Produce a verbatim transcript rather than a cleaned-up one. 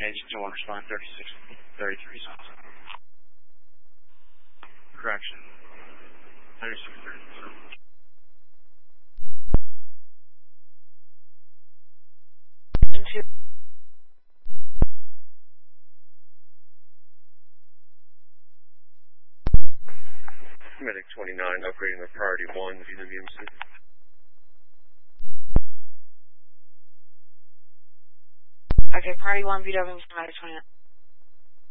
Agent two one, respond thirty-six thirty-three. Correction. thirty-six thirty-three. Medic twenty-nine, upgrading the priority one V W M C. Okay, priority one V W M C, Medic twenty-nine.